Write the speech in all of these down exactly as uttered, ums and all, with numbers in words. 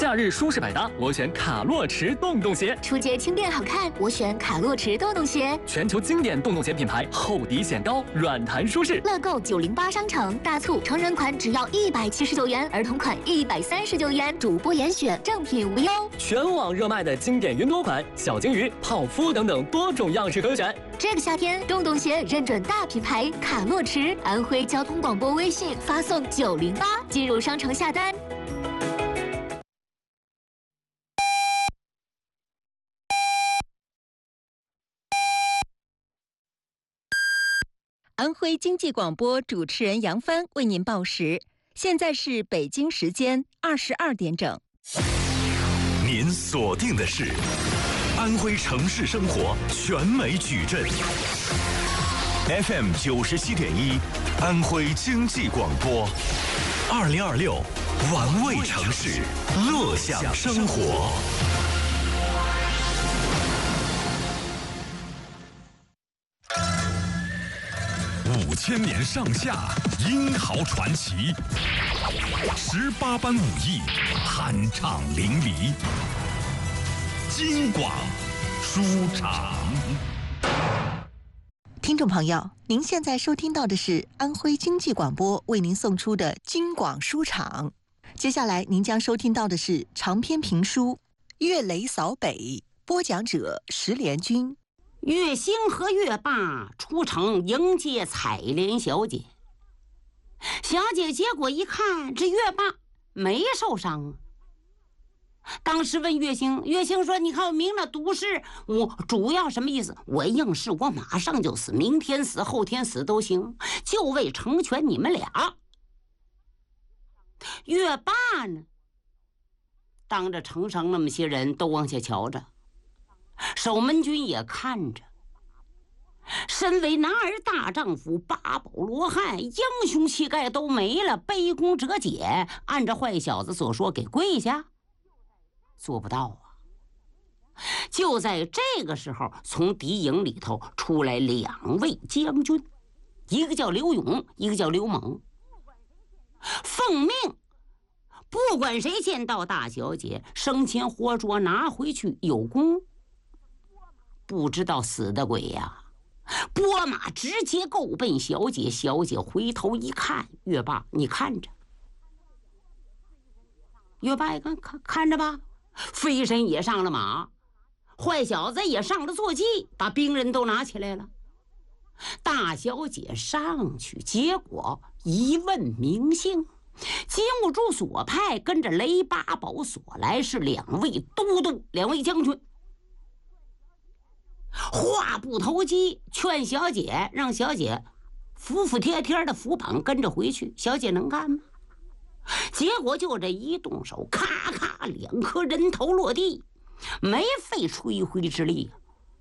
假日舒适百搭，我选卡洛驰洞洞鞋； 出街轻便好看，我选卡洛驰洞洞鞋。 全球经典洞洞鞋品牌，厚底显高，软弹舒适。 乐购九零八商城大促，成人款只要一百七十九元，儿童款一百三十九元，主播严选，正品无忧。 全网热卖的经典云朵款、小金鱼、泡芙等等多种样式可选。 这个夏天，洞洞鞋认准大品牌卡洛驰，安徽交通广播微信发送九零八进入商城下单。 安徽经济广播主持人杨帆为您报时，现在是北京时间二十二点整。 您锁定的是安徽城市生活全美矩阵 F M 九十七点一，安徽经济广播，二零二六玩味城市，乐享生活。五千年上下，英豪传奇；十八般武艺，酣畅淋漓。京广书场。 听众朋友，您现在收听到的是安徽经济广播为您送出的京广书场。接下来您将收听到的是长篇评书《岳雷扫北》，播讲者石连军。 岳兴和岳霸出城迎接采莲小姐。小姐结果一看，这岳霸没受伤。当时问岳兴，岳兴说：“你看我明了毒誓，我主要什么意思？我应试，我马上就死，明天死，后天死都行，就为成全你们俩。”岳霸呢，当着城上那么些人都往下瞧着。守门军也看着，身为男儿大丈夫，八宝罗汉，英雄气概都没了，卑躬折解，按照坏小子所说给跪下，做不到啊。就在这个时候，从敌营里头出来两位将军，一个叫刘勇，一个叫刘猛，奉命不管谁见到大小姐，生前活捉拿回去有功。不知道死的鬼呀！拨马直接够奔小姐，小姐回头一看，岳霸，你看着。岳霸一看，看看着吧，飞身也上了马，坏小子也上了坐骑，把兵人都拿起来了。大小姐上去，结果一问名姓，金兀术所派跟着雷八宝所来是两位都督，两位将军。话不投机，劝小姐，让小姐服服帖帖的扶绑跟着回去。小姐能干吗？结果就这一动手，咔咔两颗人头落地，没费吹灰之力。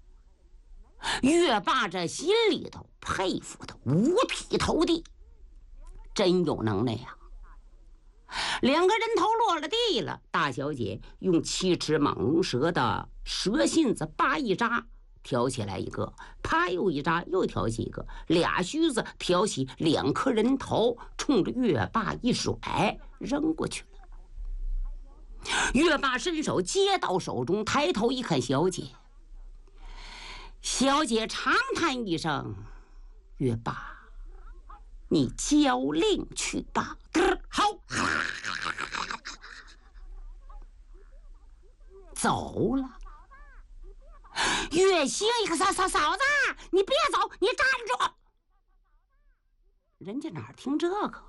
岳霸这心里头佩服他五体投地，真有能耐呀！两个人头落了地了，大小姐用七尺蟒龙蛇的蛇信子扒一扎，挑起来一个，啪又一扎，又挑起一个，俩须子挑起两颗人头，冲着岳霸一甩，扔过去了。岳霸伸手接到手中，抬头一看小姐，小姐长叹一声：“岳霸，你交令去吧。”好，走了。岳兴一个嫂嫂嫂子，你别走，你站住！人家哪儿听这个？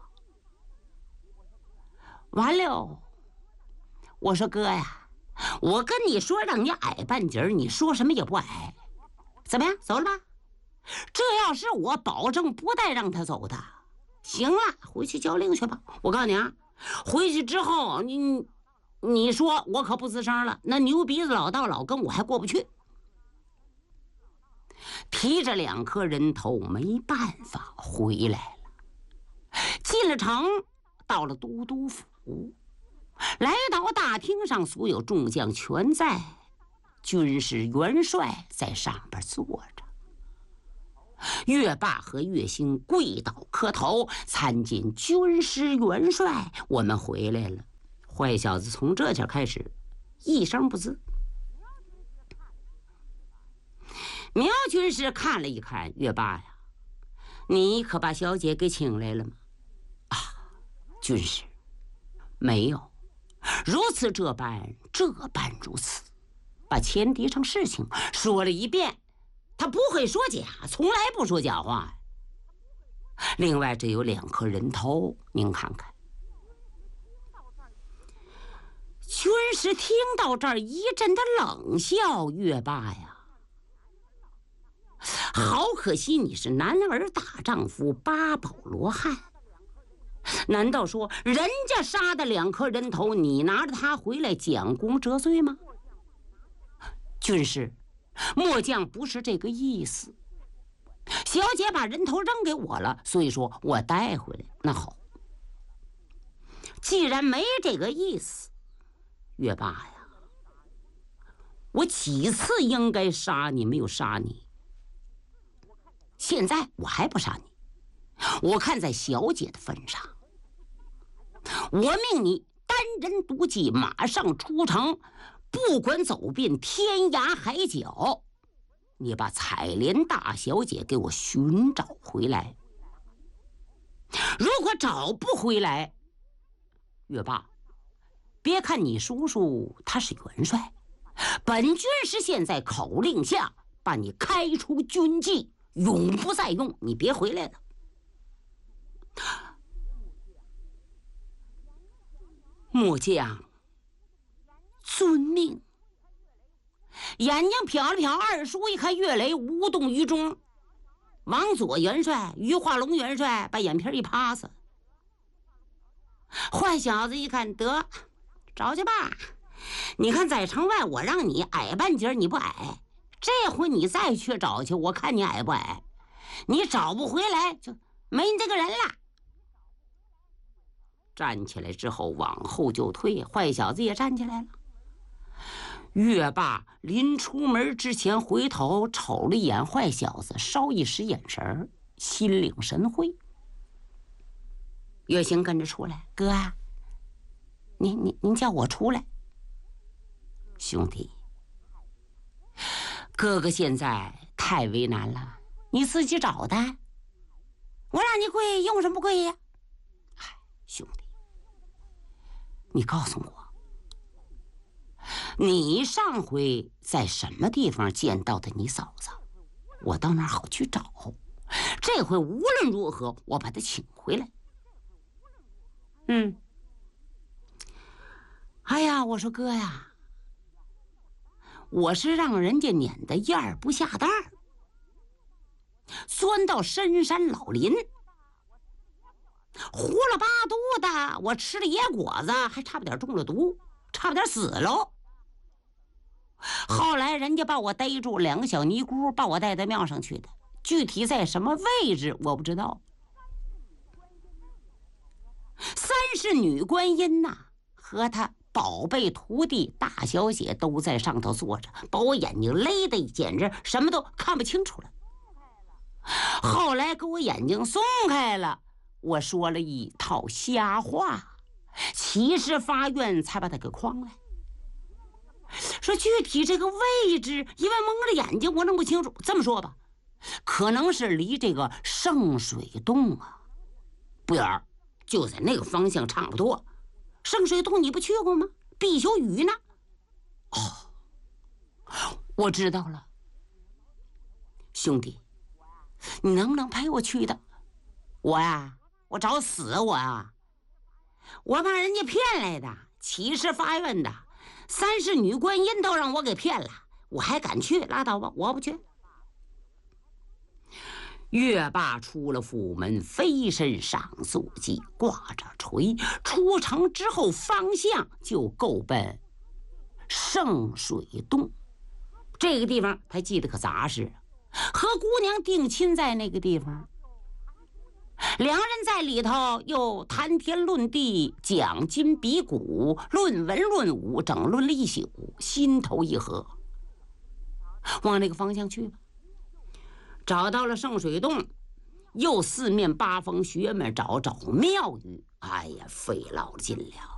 完了，我说哥呀，我跟你说让你矮半截儿，你说什么也不矮。怎么样，走了吧？这要是我，保证不带让他走的。行了，回去交令去吧。我告诉你啊，回去之后你你说我可不吱声了，那牛鼻子老道老跟我还过不去。提着两颗人头，没办法回来了。进了城，到了都督府，来到大厅上，所有众将全在，军事元帅在上边坐着。岳霸和岳兴跪倒磕头，参见军师元帅，我们回来了。 坏小子从这天开始一声不呲。苗军师看了一看月霸呀，你可把小姐给请来了吗？啊，军师，没有，如此这般，这般如此，把前提上事情说了一遍。他不会说假，从来不说假话。另外，这有两颗人头，您看看。军师听到这儿一阵的冷笑，月霸呀，好可惜你是男儿大丈夫八宝罗汉，难道说人家杀的两颗人头，你拿着他回来讲功折罪吗？军师，末将不是这个意思。小姐把人头扔给我了，所以说我带回来。那好，既然没这个意思，月霸呀，我几次应该杀你没有杀你，现在我还不杀你。我看在小姐的份上，我命你单人独骑，马上出城，不管走遍天涯海角，你把采莲大小姐给我寻找回来。如果找不回来，月霸，别看你叔叔他是元帅，本军师现在口令下把你开除军纪，永不再用，你别回来了。末将遵命。眼睛瞟了瞟二叔，一看岳雷无动于衷。王佐元帅、于化龙元帅把眼皮一趴子。坏小子一看，得找去吧。你看在城外我让你矮半截你不矮，这回你再去找去，我看你矮不矮。你找不回来就没你这个人了。站起来之后往后就退，坏小子也站起来了。岳霸临出门之前回头瞅了一眼坏小子，稍一使眼神，心领神会。岳兴跟着出来，哥啊，您您您叫我出来。兄弟，哥哥现在太为难了，你自己找的，我让你跪用什么跪呀？哎，兄弟，你告诉我，你上回在什么地方见到的你嫂子，我到那儿好去找。这回无论如何我把她请回来。嗯，哎呀，我说哥呀，我是让人家撵得燕儿不下蛋儿，钻到深山老林，胡了八嘟的，我吃了野果子，还差不点中了毒，差不点死喽。后来人家把我逮住，两个小尼姑把我带到庙上去的，具体在什么位置我不知道。三是女观音呐、啊，和她宝贝徒弟大小姐都在上头坐着，把我眼睛勒得简直什么都看不清楚了。后来给我眼睛松开了，我说了一套瞎话，起誓发愿才把他给诓来。说具体这个位置，因为蒙着眼睛我弄不清楚。这么说吧，可能是离这个圣水洞啊不远儿，就在那个方向差不多。圣水洞你不去过吗？必修雨呢？哦，我知道了。兄弟，你能不能陪我去的？我呀，我找死我啊！我把人家骗来的，起誓发愿的，三世女观音都让我给骗了，我还敢去？拉倒吧，我不去。岳霸出了府门，飞身上坐骑，挂着锤，出城之后方向就够奔圣水洞。这个地方他记得可杂实，和姑娘定亲在那个地方，两人在里头又谈天论地，讲今比古，论文论武，整论了一宿，心头一合。往那个方向去吧。找到了圣水洞，又四面八方学门找找庙宇，哎呀，费老劲了。